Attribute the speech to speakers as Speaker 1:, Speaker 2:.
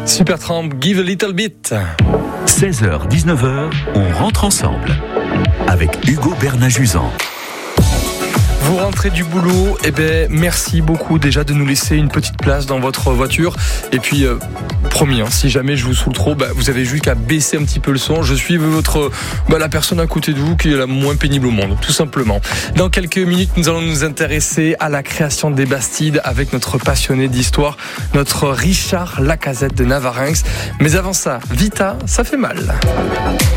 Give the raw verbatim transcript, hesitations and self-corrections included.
Speaker 1: Supertramp, Give a Little Bit.
Speaker 2: seize heures dix-neuf heures, on rentre ensemble avec Hugo Bernat-Juzan.
Speaker 1: Vous rentrez du boulot, eh ben merci beaucoup déjà de nous laisser une petite place dans votre voiture. Et puis, euh, promis, hein, si jamais je vous saoule trop, bah, vous avez juste qu'à baisser un petit peu le son. Je suis votre, bah, la personne à côté de vous qui est la moins pénible au monde, tout simplement. Dans quelques minutes, nous allons nous intéresser à la création des Bastides avec notre passionné d'histoire, notre Richard Lacazette de Navarinx. Mais avant ça, Vita, ça fait mal.